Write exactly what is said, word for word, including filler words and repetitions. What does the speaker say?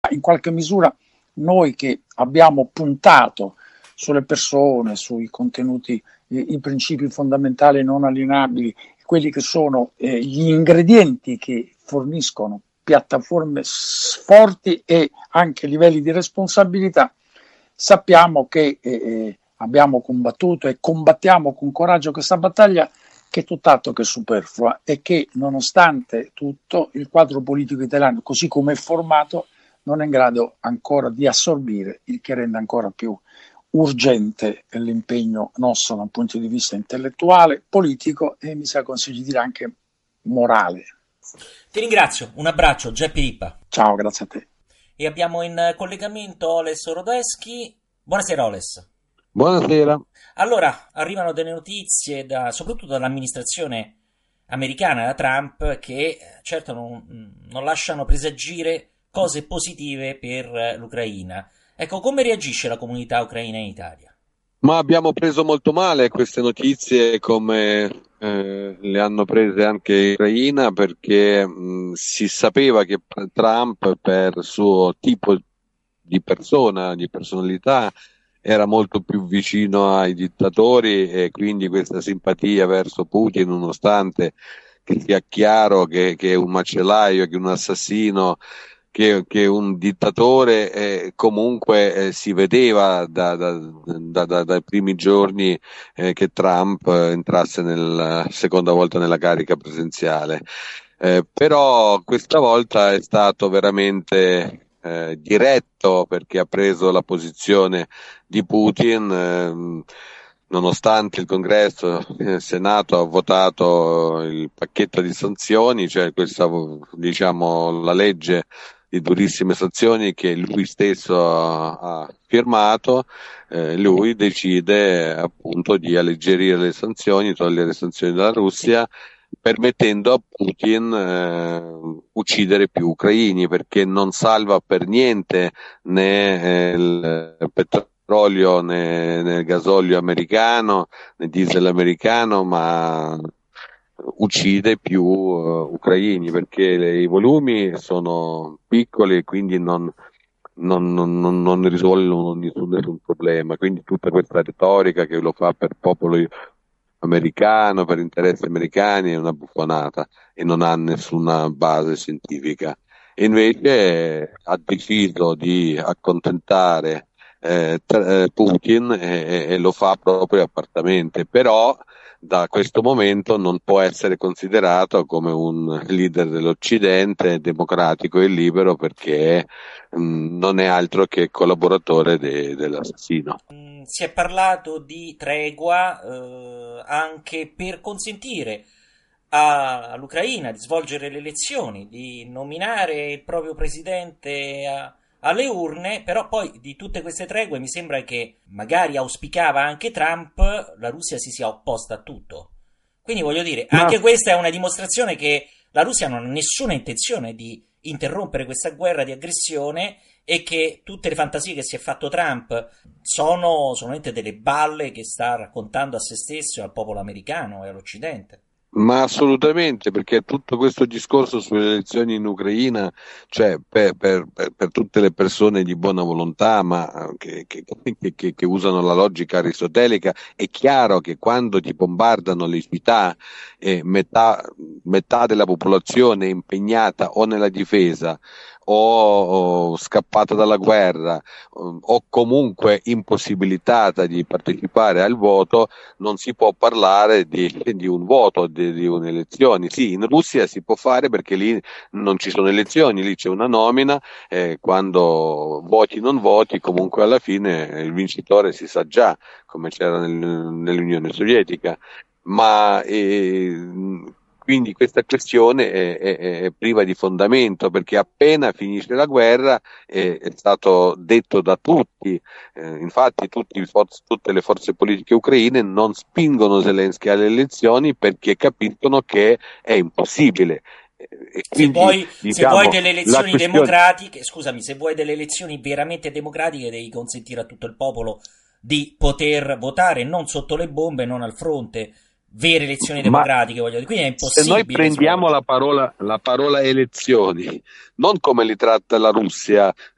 in qualche misura noi che abbiamo puntato sulle persone, sui contenuti, i, i principi fondamentali non alienabili, quelli che sono eh, gli ingredienti che forniscono piattaforme forti e anche livelli di responsabilità, sappiamo che eh, abbiamo combattuto e combattiamo con coraggio questa battaglia, che è tutt'altro che superflua e che nonostante tutto il quadro politico italiano, così come è formato, non è in grado ancora di assorbire, il che rende ancora più urgente l'impegno nostro dal punto di vista intellettuale, politico e mi sa consiglio di dire anche morale. Ti ringrazio, un abbraccio, Geppi Rippa. Ciao, grazie a te. E abbiamo in collegamento Oles Rodeschi. Buonasera Oles. Buonasera. Allora, arrivano delle notizie da, soprattutto dall'amministrazione americana, da Trump, che certo non, non lasciano presagire cose positive per l'Ucraina. Ecco, come reagisce la comunità ucraina in Italia? Ma abbiamo preso molto male queste notizie, come eh, le hanno prese anche in Ucraina, perché mh, si sapeva che Trump, per il suo tipo di persona, di personalità, era molto più vicino ai dittatori e quindi questa simpatia verso Putin, nonostante che sia chiaro che, che è un macellaio, che è un assassino, che, che un dittatore, eh, comunque eh, si vedeva da, da, da, da, dai primi giorni eh, che Trump eh, entrasse nella seconda volta nella carica presidenziale. Eh, però questa volta è stato veramente eh, diretto, perché ha preso la posizione di Putin, eh, nonostante il Congresso, il Senato ha votato il pacchetto di sanzioni, cioè questa, diciamo, la legge di durissime sanzioni che lui stesso ha, ha firmato, eh, lui decide appunto di alleggerire le sanzioni, togliere le sanzioni dalla Russia, permettendo a Putin eh, uccidere più ucraini, perché non salva per niente né eh, il petrolio né, né il gasolio americano né il diesel americano, ma uccide più uh, ucraini, perché le, i volumi sono piccoli e quindi non, non, non, non risolvono nessun, nessun problema. Quindi tutta questa retorica che lo fa per popolo americano, per interessi americani, è una buffonata e non ha nessuna base scientifica. E invece ha deciso di accontentare eh, Putin e, e lo fa proprio apertamente, però da questo momento non può essere considerato come un leader dell'Occidente democratico e libero, perché mh, non è altro che collaboratore de, dell'assassino. Si è parlato di tregua eh, anche per consentire a, all'Ucraina di svolgere le elezioni, di nominare il proprio presidente a, alle urne, però poi di tutte queste tregue mi sembra che magari auspicava anche Trump, la Russia si sia opposta a tutto. Quindi voglio dire, anche no. Questa è una dimostrazione che la Russia non ha nessuna intenzione di interrompere questa guerra di aggressione e che tutte le fantasie che si è fatto Trump sono solamente delle balle che sta raccontando a se stesso e al popolo americano e all'Occidente. Ma assolutamente, perché tutto questo discorso sulle elezioni in Ucraina, cioè per, per, per, per tutte le persone di buona volontà, ma che, che, che, che usano la logica aristotelica, è chiaro che quando ti bombardano le città e metà, metà della popolazione è impegnata o nella difesa o, o scappata dalla guerra o, o comunque impossibilitata di partecipare al voto, non si può parlare di, di un voto, di, di une elezioni. Sì, in Russia si può fare perché lì non ci sono elezioni, lì c'è una nomina, eh, quando voti non voti, comunque alla fine il vincitore si sa già, come c'era nel, nell'Unione Sovietica. Ma eh, quindi questa questione è, è, è priva di fondamento, perché appena finisce la guerra è, è stato detto da tutti, eh, infatti tutti, forze, tutte le forze politiche ucraine non spingono Zelensky alle elezioni perché capiscono che è impossibile. E quindi, se vuoi, diciamo, se vuoi delle elezioni questione... democratiche, scusami, se vuoi delle elezioni veramente democratiche devi consentire a tutto il popolo di poter votare non sotto le bombe, non al fronte. Vere elezioni democratiche, Ma voglio dire, quindi è impossibile. Se noi prendiamo la parola, la parola elezioni, non come li tratta la Russia,